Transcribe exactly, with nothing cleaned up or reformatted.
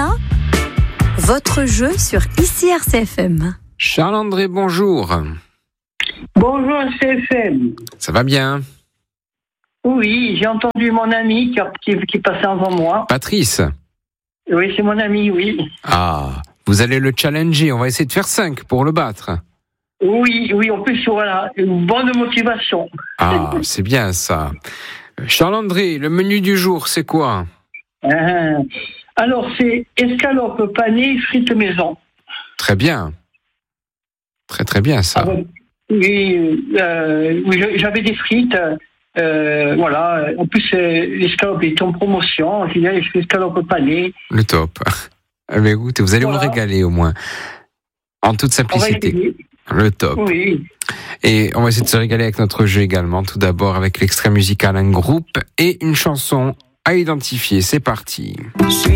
Anna, votre jeu sur I C R C F M. Charles-André, bonjour. Bonjour C F M. Ça va bien? Oui, j'ai entendu mon ami qui, qui, qui passait avant moi. Patrice? Oui, c'est mon ami, oui. Ah, vous allez le challenger, on va essayer de faire cinq pour le battre. Oui, oui, en plus, voilà, une bonne motivation. Ah, c'est bien ça. Charles-André, le menu du jour, c'est quoi? euh, Alors, c'est escalope panée, frites maison. Très bien. Très très bien ça. Ah bon, oui, euh, oui, j'avais des frites. Euh, voilà. En plus, l'escalope est en promotion. Il y a l'escalope panée. Le top. Eh bien, écoutez, vous allez Voilà. vous régaler au moins. En toute simplicité. Le top. Oui. Et on va essayer de se régaler avec notre jeu également. Tout d'abord avec l'extrait musical, un groupe et une chanson à identifier. C'est parti.